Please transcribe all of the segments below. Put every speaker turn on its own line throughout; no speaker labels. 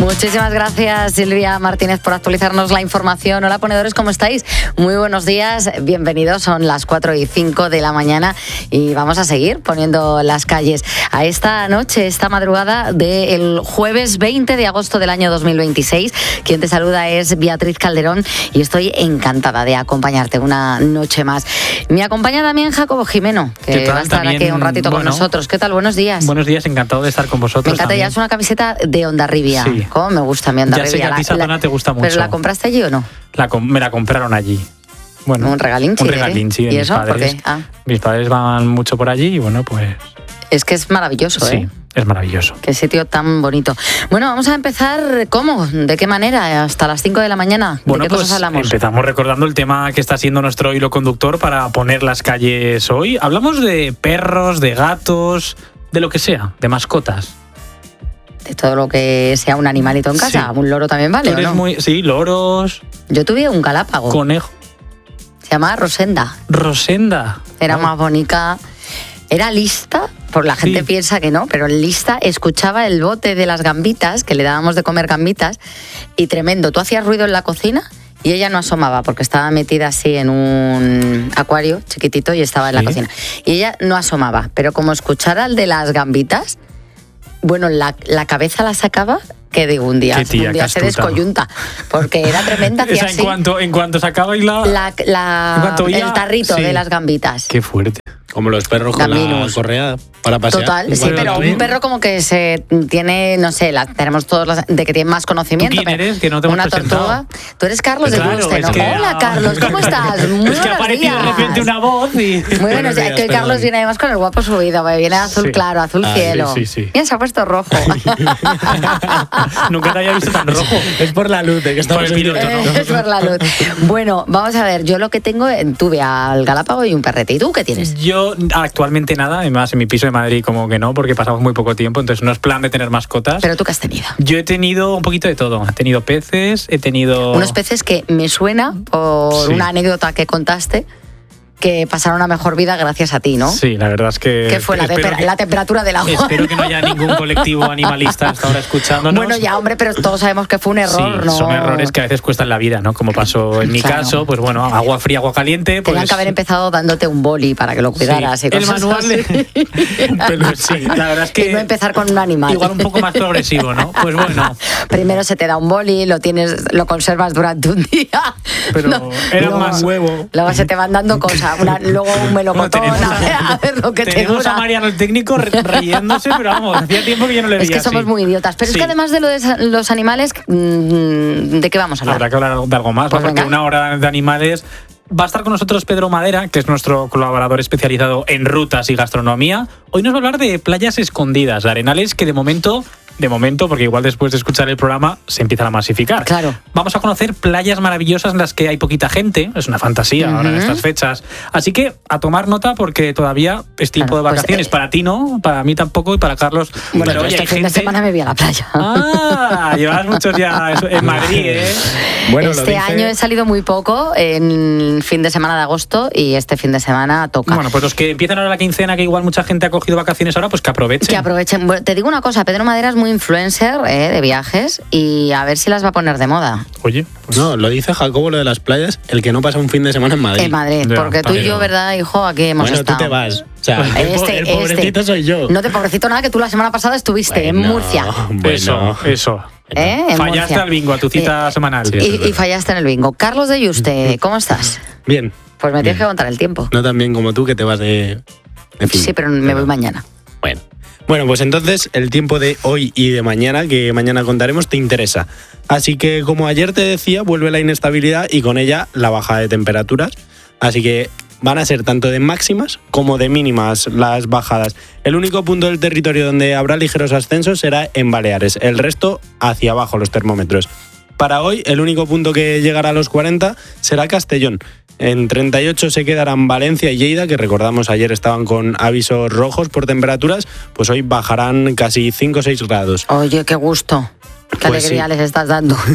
Muchísimas gracias, Silvia Martínez, por actualizarnos la información. Hola, ponedores, ¿cómo estáis? Muy buenos días, bienvenidos. Son las 4:05 de la mañana y vamos a seguir poniendo las calles a esta noche, esta madrugada del jueves 20 de agosto del año 2026. Quien te saluda es Beatriz Calderón y estoy encantada de acompañarte una noche más. Me acompaña también Jacobo Jimeno, que va a estar aquí un ratito con nosotros. ¿Qué tal? Buenos días.
Buenos días, encantado de estar con vosotros.
Me encanta, ya es una camiseta de Hondarribia.
Sí.
¿Cómo me gusta mi Hondarribia?
Ya sé que a ti esa zona te gusta mucho.
¿Pero la compraste allí o no?
Me la compraron allí. Bueno,
un regalín,
un regalín, sí.
¿Y eso?
Padres.
¿Por qué?
Mis padres van mucho por allí y bueno, pues...
Es que es maravilloso,
Sí, es maravilloso.
Qué sitio tan bonito. Bueno, vamos a empezar, ¿cómo? ¿De qué manera? Hasta las 5 de la mañana.
Bueno,
¿De qué
pues
cosas hablamos?
empezamos recordando el tema que está siendo nuestro hilo conductor para poner las calles hoy. Hablamos de perros, de gatos, de lo que sea, de mascotas.
De todo lo que sea un animalito en casa.
Sí.
Un loro también vale, ¿o no?
Sí, loros,
Yo tuve un galápago.
conejo.
Se llamaba Rosenda.
Rosenda.
Era más bonita. Era lista, la gente piensa que no, pero lista, escuchaba el bote de las gambitas, que le dábamos de comer gambitas, y tremendo. Tú hacías ruido en la cocina y ella no asomaba, porque estaba metida así en un acuario chiquitito y estaba en la cocina. Y ella no asomaba, pero como escuchara el de las gambitas, bueno, la cabeza la sacaba, que digo, un día se descoyunta, porque era tremenda.
O sea, en cuanto sacabais
el tarrito de las gambitas.
Qué fuerte.
Como los perros con la correa para pasear.
Total, sí, pero un perro como que se tiene, no sé, tenemos todos de que tiene más conocimiento.
¿Tú quién eres? Que no te hemos presentado.
Tortuga. Tú eres Carlos de Guste, ¿no? Hola, Carlos, ¿cómo estás? Muy
es que apareció de repente una voz y...
Muy buenos días. Que Carlos viene además con el guapo subido, viene azul claro, azul cielo.
Sí.
Mira, se ha puesto rojo.
Nunca te había visto tan rojo.
Es por la luz, que estamos en directo, ¿no?
Es por la luz. Bueno, vamos a ver, yo lo que tengo, tuve al galápago y un perrete. ¿Y tú qué tienes?
Yo actualmente nada, además en mi piso de Madrid como que no, porque pasamos muy poco tiempo, entonces no es plan de tener mascotas.
¿Pero tú qué has tenido?
Yo he tenido un poquito de todo. He tenido peces, he tenido...
Unos peces que me suena por una anécdota que contaste, que pasaron una mejor vida gracias a ti, ¿no?
Sí, la verdad es que...
¿Qué fue la temperatura del agua?
Espero que no haya ningún colectivo animalista hasta ahora escuchándonos.
Bueno, ya, hombre, pero todos sabemos que fue un error,
sí,
¿no?
Son errores que a veces cuestan la vida, ¿no? Como pasó en mi caso, pues bueno, agua fría, agua caliente... Pues...
Tenían que haber empezado dándote un boli para que lo cuidaras.
Sí,
y cosas
el manual Pero sí, la verdad es que...
Y no empezar con un animal.
Igual un poco más progresivo, ¿no? Pues bueno.
Primero se te da un boli, lo conservas durante un día.
Pero era más huevo.
Luego se te van dando cosas. Luego un melocotón, a ver lo que te dura.
Tenemos a Mariano, el técnico, riéndose, pero vamos, hacía tiempo que yo no le veía.
Es que somos muy idiotas. Pero es que además de lo de los animales, ¿de qué vamos a hablar?
Habrá que hablar de algo más, pues porque una hora de animales... Va a estar con nosotros Pedro Madera, que es nuestro colaborador especializado en rutas y gastronomía. Hoy nos va a hablar de playas escondidas, de arenales que de momento, porque igual después de escuchar el programa se empiezan a masificar.
Claro.
Vamos a conocer playas maravillosas en las que hay poquita gente, es una fantasía ahora en estas fechas. Así que a tomar nota porque todavía es tiempo de vacaciones. Para ti no, para mí tampoco y para Carlos.
Bueno, pero este fin de semana me voy a la playa.
Llevas muchos días en Madrid, ¿eh?
Bueno,
este año he salido muy poco en fin de semana de agosto y este fin de semana toca.
Bueno, pues los que empiezan ahora la quincena, que igual mucha gente ha cogido vacaciones ahora, pues que aprovechen.
Que aprovechen. Bueno, te digo una cosa, Pedro Madera es muy influencer de viajes y a ver si las va a poner de moda.
Oye, pues...
No, lo dice Jacobo, lo de las playas, el que no pasa un fin de semana en Madrid.
En Madrid, porque tú y yo, ¿verdad, hijo? Aquí hemos estado.
Tú te vas. O sea, el pobrecito soy yo.
No te pobrecito nada, que tú la semana pasada estuviste en Murcia.
Bueno, eso. Fallaste al bingo, a tu cita semanal.
Sí, y fallaste en el bingo. Carlos de Yuste, ¿cómo estás?
Bien.
Pues me tienes que contar el tiempo.
No tan bien como tú, que te vas de fin.
Sí, pero me voy mañana.
Bueno, pues entonces el tiempo de hoy y de mañana, que mañana contaremos, te interesa. Así que, como ayer te decía, vuelve la inestabilidad y con ella la bajada de temperaturas. Así que van a ser tanto de máximas como de mínimas las bajadas. El único punto del territorio donde habrá ligeros ascensos será en Baleares. El resto hacia abajo los termómetros. Para hoy, el único punto que llegará a los 40 será Castellón. En 38 se quedarán Valencia y Lleida, que recordamos ayer estaban con avisos rojos por temperaturas, pues hoy bajarán casi 5 o 6 grados.
Oye, qué gusto. Qué alegría les estás dando.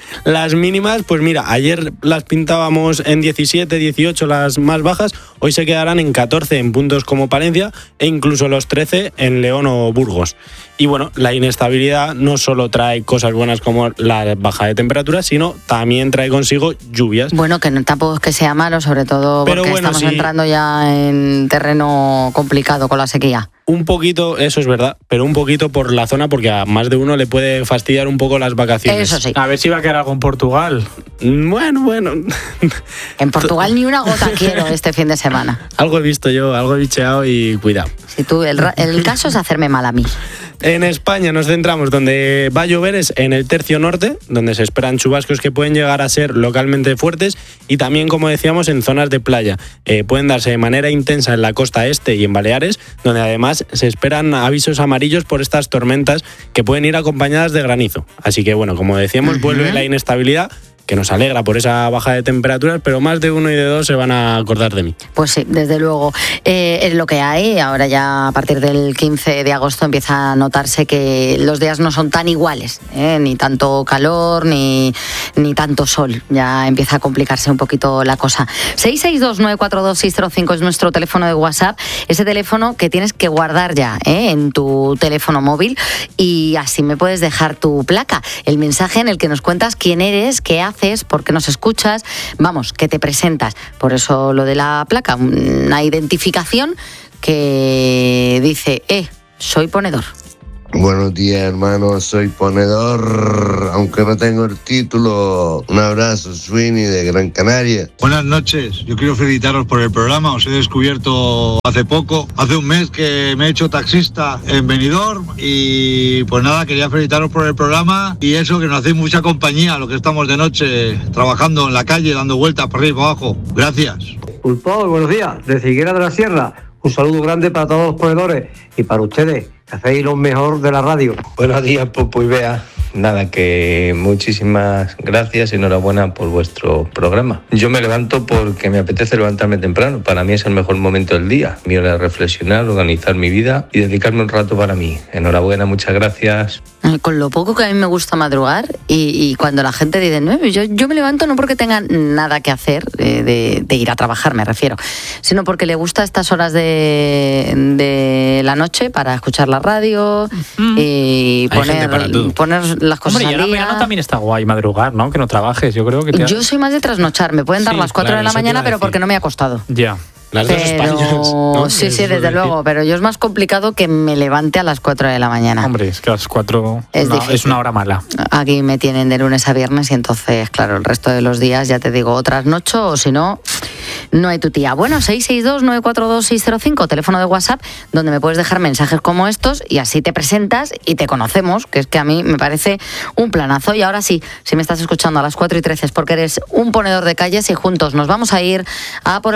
Las mínimas, pues mira, ayer las pintábamos en 17, 18 las más bajas, hoy se quedarán en 14 en puntos como Palencia e incluso los 13 en León o Burgos. Y bueno, la inestabilidad no solo trae cosas buenas como la baja de temperaturas, sino también trae consigo lluvias.
Bueno, que no, tampoco es que sea malo, sobre todo porque estamos entrando ya en terreno complicado con la sequía.
Un poquito, eso es verdad, pero un poquito por la zona, porque a más de uno le puede fastidiar un poco las vacaciones.
Eso sí.
A ver si va a quedar algo en Portugal.
Bueno.
En Portugal ni una gota quiero este fin de semana.
Algo he visto yo, algo he bicheado y cuidado.
Si tú, el caso es hacerme mal a mí.
En España nos centramos donde va a llover es en el tercio norte, donde se esperan chubascos que pueden llegar a ser localmente fuertes y también, como decíamos, en zonas de playa. Pueden darse de manera intensa en la costa este y en Baleares, donde además se esperan avisos amarillos por estas tormentas que pueden ir acompañadas de granizo. Así que bueno, como decíamos, vuelve la inestabilidad, que nos alegra por esa baja de temperaturas, pero más de uno y de dos se van a acordar de mí.
Pues sí, desde luego. Es lo que hay. Ahora ya a partir del 15 de agosto empieza a notarse que los días no son tan iguales, ni tanto calor, ni tanto sol. Ya empieza a complicarse un poquito la cosa. 662-942-605 es nuestro teléfono de WhatsApp, ese teléfono que tienes que guardar ya en tu teléfono móvil, y así me puedes dejar tu placa, el mensaje en el que nos cuentas quién eres, qué haces, por qué nos escuchas, vamos, que te presentas. Por eso lo de la placa, una identificación que dice, soy ponedor.
Buenos días, hermano, soy ponedor, aunque no tengo el título. Un abrazo, Sweeney, de Gran Canaria.
Buenas noches, yo quiero felicitaros por el programa, os he descubierto hace poco, hace un mes que me he hecho taxista en Benidorm y pues nada, quería felicitaros por el programa y eso, que nos hacéis mucha compañía, lo que estamos de noche trabajando en la calle, dando vueltas por arriba y por abajo. Gracias.
Pulpón, buenos días, de Figuera de la Sierra. Un saludo grande para todos los ponedores y para ustedes, que hacéis lo mejor de la radio.
Buenos días, Popo y Bea. Nada, que muchísimas gracias y enhorabuena por vuestro programa. Yo me levanto porque me apetece levantarme temprano. Para mí es el mejor momento del día. Mi hora de reflexionar, organizar mi vida y dedicarme un rato para mí. Enhorabuena, muchas gracias.
Con lo poco que a mí me gusta madrugar y cuando la gente dice, no, yo me levanto no porque tenga nada que hacer, de ir a trabajar me refiero, sino porque le gusta estas horas de la noche para escuchar la radio y poner las cosas al día.
Hombre, y ahora también está guay madrugar, ¿no? Que no trabajes, yo creo que...
Yo soy más de trasnochar, me pueden dar las 4 de la mañana, pero porque no me he acostado.
Ya.
Las dos Españas, ¿no?
Sí, desde luego, pero yo es más complicado que me levante a las 4 de la mañana.
Hombre, es que a las 4 es una hora mala.
Aquí me tienen de lunes a viernes y entonces, claro, el resto de los días, ya te digo, otras noches o si no, no hay tu tía. Bueno, 662-942-605, teléfono de WhatsApp, donde me puedes dejar mensajes como estos y así te presentas y te conocemos, que es que a mí me parece un planazo. Y ahora sí, si me estás escuchando a las 4:13 es porque eres un ponedor de calles y juntos nos vamos a ir a por